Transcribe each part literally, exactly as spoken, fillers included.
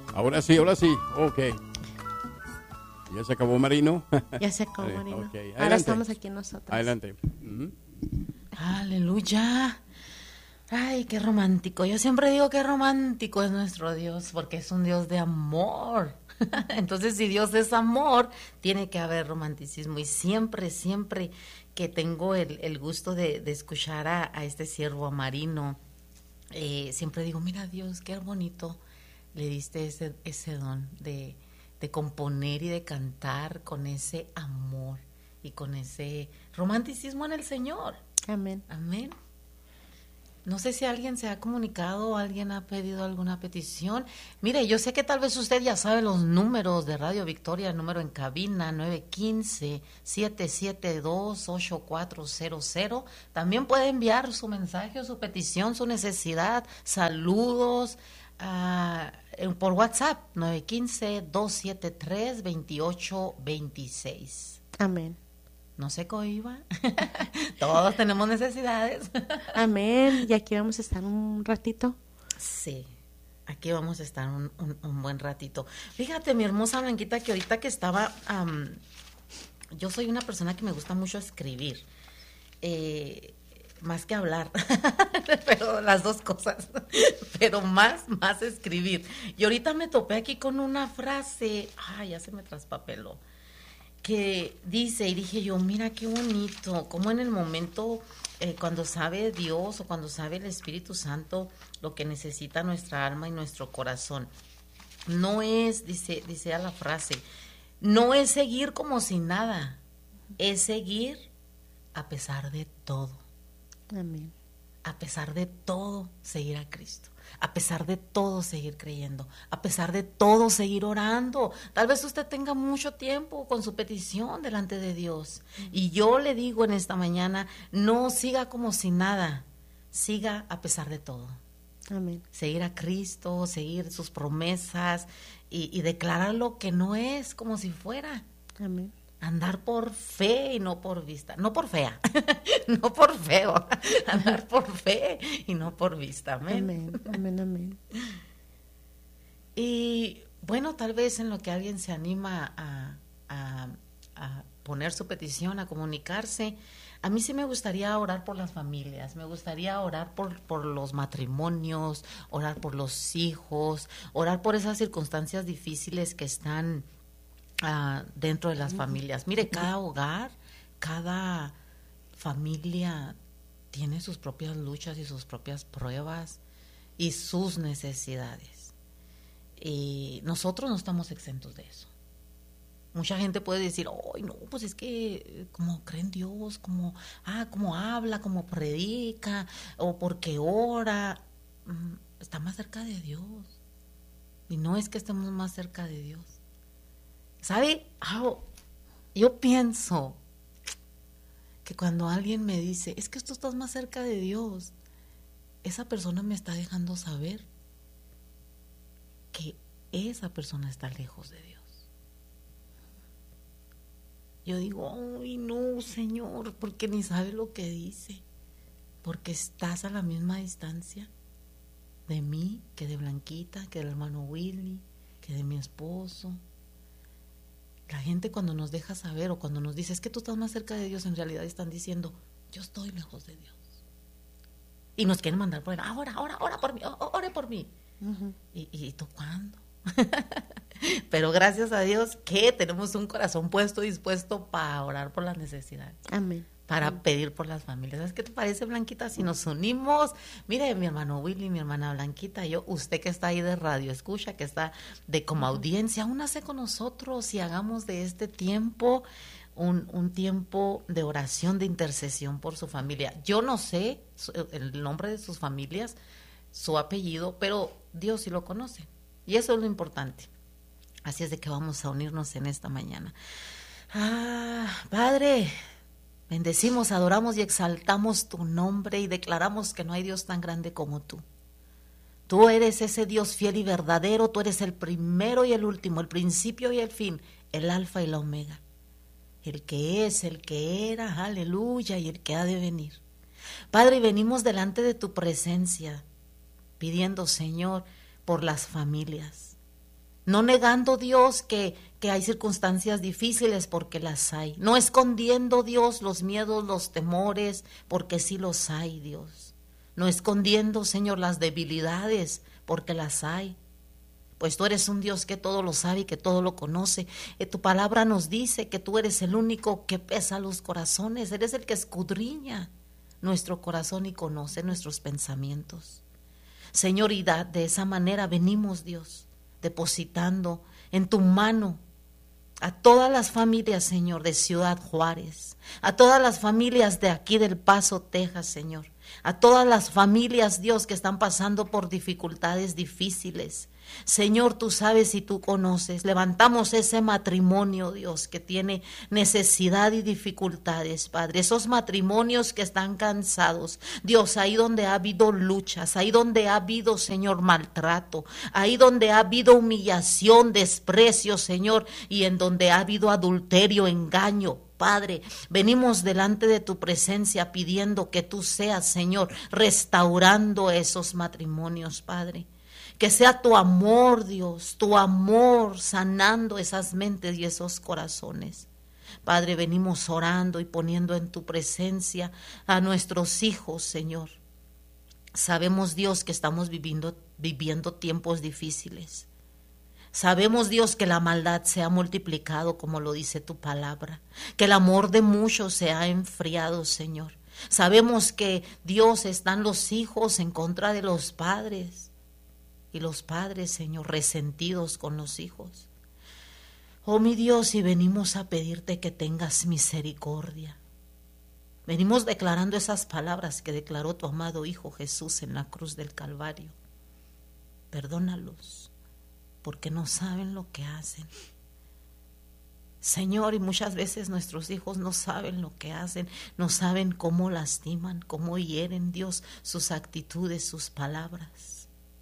Ahora sí, ahora sí. Ok. ¿Ya se acabó, Marino? Ya se acabó, Eh, Marino. ok. Ahora Adelante. estamos aquí nosotros. Adelante. Ujú. Aleluya. Ay, qué romántico. Yo siempre digo que romántico es nuestro Dios, porque es un Dios de amor. Entonces, si Dios es amor, tiene que haber romanticismo. Y siempre, siempre que tengo el, el gusto de, de escuchar a, a este siervo, a Marino, eh, siempre digo, mira Dios, qué bonito le diste ese, ese don de, de componer y de cantar con ese amor y con ese romanticismo en el Señor. Amén. Amén. No sé si alguien se ha comunicado, alguien ha pedido alguna petición. Mire, yo sé que tal vez usted ya sabe los números de Radio Victoria, el número en cabina nueve uno cinco, siete siete dos, ocho cuatro cero cero. También puede enviar su mensaje, su petición, su necesidad, saludos uh, por WhatsApp nueve uno cinco, dos siete tres, dos ocho dos seis. Amén. No se cohiba. Todos tenemos necesidades. Amén. Y aquí vamos a estar un ratito. Sí, aquí vamos a estar un, un, un buen ratito. Fíjate, mi hermosa Blanquita, que ahorita que estaba... Um, yo soy una persona que me gusta mucho escribir. Eh, más que hablar. Pero las dos cosas. Pero más, más escribir. Y ahorita me topé aquí con una frase... Ay, ya se me traspapeló. Que dice, y dije yo, mira qué bonito, como en el momento eh, cuando sabe Dios o cuando sabe el Espíritu Santo lo que necesita nuestra alma y nuestro corazón. No es, dice, dice a la frase, no es seguir como si nada, es seguir a pesar de todo. Amén. A pesar de todo, seguir a Cristo. A pesar de todo, seguir creyendo. A pesar de todo, seguir orando. Tal vez usted tenga mucho tiempo con su petición delante de Dios. Y yo le digo en esta mañana, no siga como si nada. Siga a pesar de todo. Amén. Seguir a Cristo, seguir sus promesas y, y declarar lo que no es como si fuera. Amén. Andar por fe y no por vista. No por fea, no por feo. Andar por fe y no por vista. Amén. Amén, amén, amén. Y bueno, tal vez en lo que alguien se anima a, a, a poner su petición, a comunicarse, a mí sí me gustaría orar por las familias, me gustaría orar por, por los matrimonios, orar por los hijos, orar por esas circunstancias difíciles que están Uh, dentro de las familias. Mire, cada hogar, cada familia tiene sus propias luchas y sus propias pruebas y sus necesidades. Y nosotros no estamos exentos de eso. Mucha gente puede decir, ay, no, pues es que como cree en Dios, como, ah, como habla, como predica, o porque ora, mm, está más cerca de Dios. Y no es que estemos más cerca de Dios. ¿Sabe? Oh, yo pienso que cuando alguien me dice, es que tú estás más cerca de Dios, esa persona me está dejando saber que esa persona está lejos de Dios. Yo digo, ay no, Señor, porque ni sabe lo que dice, porque estás a la misma distancia de mí, que de Blanquita, que del hermano Willy, que de mi esposo. La gente cuando nos deja saber o cuando nos dice es que tú estás más cerca de Dios, en realidad están diciendo yo estoy lejos de Dios. Y nos quieren mandar por él, ahora, ahora, ora por mí, ore por mí. Uh-huh. ¿Y, ¿Y tú cuándo? Pero gracias a Dios que tenemos un corazón puesto, dispuesto para orar por las necesidades. Amén. Para Amén. pedir por las familias. ¿Sabes qué te parece, Blanquita? Si nos unimos, mire, mi hermano Willy, mi hermana Blanquita, yo, usted que está ahí de radio, escucha, que está de como audiencia, únase con nosotros y hagamos de este tiempo un, un tiempo de oración, de intercesión por su familia. Yo no sé el nombre de sus familias, su apellido, pero Dios sí lo conoce. Y eso es lo importante. Así es de que vamos a unirnos en esta mañana. Ah, Padre, bendecimos, adoramos y exaltamos tu nombre y declaramos que no hay Dios tan grande como tú. Tú eres ese Dios fiel y verdadero, tú eres el primero y el último, el principio y el fin, el alfa y la omega. El que es, el que era, aleluya, y el que ha de venir. Padre, venimos delante de tu presencia, pidiendo, Señor, por las familias. No negando, Dios, que, que hay circunstancias difíciles, porque las hay. No escondiendo, Dios, los miedos, los temores, porque sí los hay, Dios. No escondiendo, Señor, las debilidades, porque las hay. Pues tú eres un Dios que todo lo sabe y que todo lo conoce. Eh, tu palabra nos dice que tú eres el único que pesa los corazones. Eres el que escudriña nuestro corazón y conoce nuestros pensamientos. Señor, y da, de esa manera venimos, Dios, depositando en tu mano a todas las familias, Señor, de Ciudad Juárez, a todas las familias de aquí del Paso, Texas, Señor, a todas las familias, Dios, que están pasando por dificultades difíciles. Señor, tú sabes y tú conoces. Levantamos ese matrimonio, Dios, que tiene necesidad y dificultades, Padre. Esos matrimonios que están cansados, Dios, ahí donde ha habido luchas, ahí donde ha habido, Señor, maltrato, ahí donde ha habido humillación, desprecio, Señor, y en donde ha habido adulterio, engaño. Padre, venimos delante de tu presencia pidiendo que tú seas, Señor, restaurando esos matrimonios, Padre. Que sea tu amor, Dios, tu amor sanando esas mentes y esos corazones. Padre, venimos orando y poniendo en tu presencia a nuestros hijos, Señor. Sabemos, Dios, que estamos viviendo, viviendo tiempos difíciles. Sabemos, Dios, que la maldad se ha multiplicado, como lo dice tu palabra, que el amor de muchos se ha enfriado, Señor. Sabemos que, Dios, están los hijos en contra de los padres. Y los padres, Señor, resentidos con los hijos. Oh, mi Dios, y venimos a pedirte que tengas misericordia. Venimos declarando esas palabras que declaró tu amado Hijo Jesús en la cruz del Calvario. Perdónalos, porque no saben lo que hacen. Señor, y muchas veces nuestros hijos no saben lo que hacen, no saben cómo lastiman, cómo hieren, Dios, sus actitudes, sus palabras.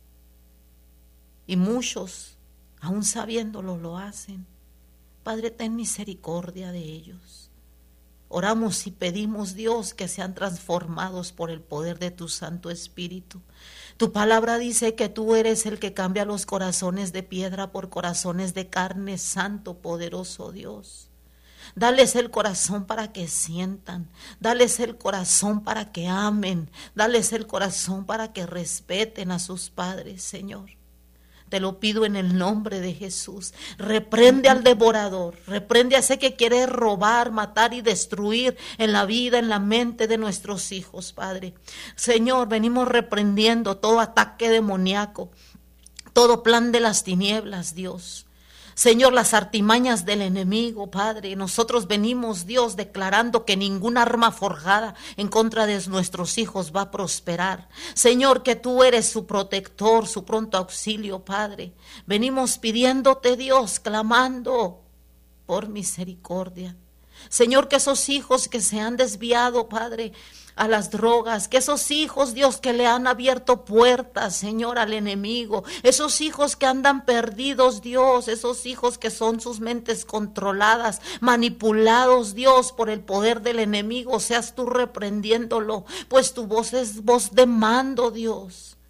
Y muchos, aún sabiéndolo, lo hacen. Padre, ten misericordia de ellos. Oramos y pedimos, Dios, que sean transformados por el poder de tu Santo Espíritu. Tu palabra dice que tú eres el que cambia los corazones de piedra por corazones de carne, Santo, poderoso Dios. Dales el corazón para que sientan, dales el corazón para que amen, dales el corazón para que respeten a sus padres, Señor. Te lo pido en el nombre de Jesús. Reprende al devorador, reprende a ese que quiere robar, matar y destruir en la vida, en la mente de nuestros hijos, Padre. Señor, venimos reprendiendo todo ataque demoníaco, todo plan de las tinieblas, Dios. Señor, las artimañas del enemigo, Padre, nosotros venimos, Dios, declarando que ninguna arma forjada en contra de nuestros hijos va a prosperar. Señor, que tú eres su protector, su pronto auxilio, Padre. Venimos pidiéndote, Dios, clamando por misericordia. Señor, que esos hijos que se han desviado, Padre, a las drogas, que esos hijos, Dios, que le han abierto puertas, Señor, al enemigo, esos hijos que andan perdidos, Dios, esos hijos que son sus mentes controladas, manipulados, Dios, por el poder del enemigo, seas tú reprendiéndolo, pues tu voz es voz de mando, Dios.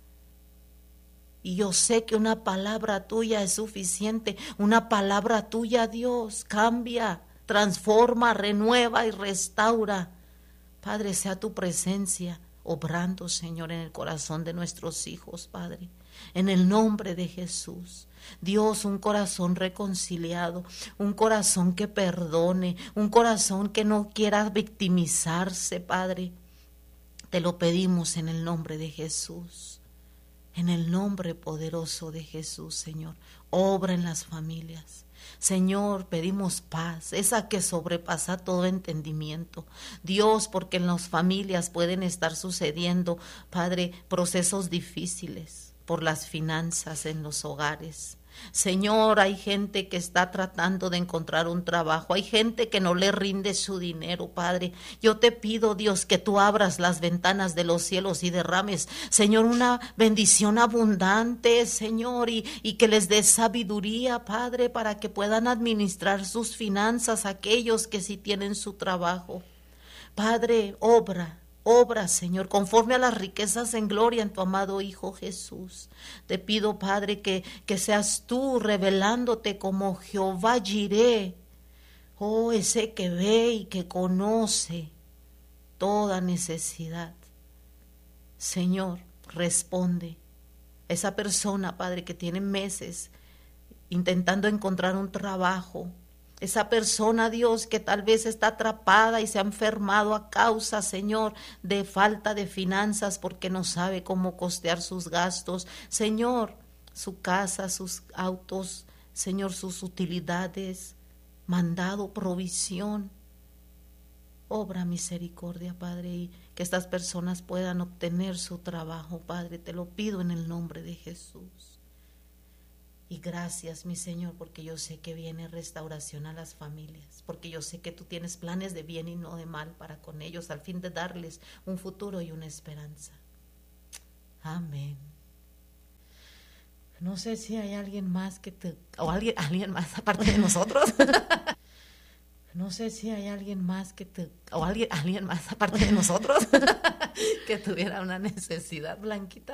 Y yo sé que una palabra tuya es suficiente, una palabra tuya, Dios, cambia, transforma, renueva y restaura. Padre, sea tu presencia obrando, Señor, en el corazón de nuestros hijos, Padre, en el nombre de Jesús. Dios, un corazón reconciliado, un corazón que perdone, un corazón que no quiera victimizarse, Padre. Te lo pedimos en el nombre de Jesús, en el nombre poderoso de Jesús, Señor. Obra en las familias. Señor, pedimos paz, esa que sobrepasa todo entendimiento. Dios, porque en las familias pueden estar sucediendo, Padre, procesos difíciles por las finanzas en los hogares. Señor, hay gente que está tratando de encontrar un trabajo, hay gente que no le rinde su dinero, Padre. Yo te pido, Dios, que tú abras las ventanas de los cielos y derrames, Señor, una bendición abundante, Señor, y, y que les des sabiduría, Padre, para que puedan administrar sus finanzas aquellos que sí tienen su trabajo. Padre, obra. Obra, Señor, conforme a las riquezas en gloria en tu amado Hijo Jesús. Te pido, Padre, que, que seas tú revelándote como Jehová Jireh. Oh, ese que ve y que conoce toda necesidad. Señor, responde. Esa persona, Padre, que tiene meses intentando encontrar un trabajo. Esa persona, Dios, que tal vez está atrapada y se ha enfermado a causa, Señor, de falta de finanzas porque no sabe cómo costear sus gastos. Señor, su casa, sus autos, Señor, sus utilidades, mandado, provisión. Obra misericordia, Padre, y que estas personas puedan obtener su trabajo, Padre. Te lo pido en el nombre de Jesús. Y gracias, mi Señor, porque yo sé que viene restauración a las familias, porque yo sé que tú tienes planes de bien y no de mal para con ellos, al fin de darles un futuro y una esperanza. Amén. No sé si hay alguien más que te, o alguien, alguien más aparte de nosotros. No sé si hay alguien más que te, o alguien, alguien más aparte de nosotros que tuviera una necesidad, Blanquita.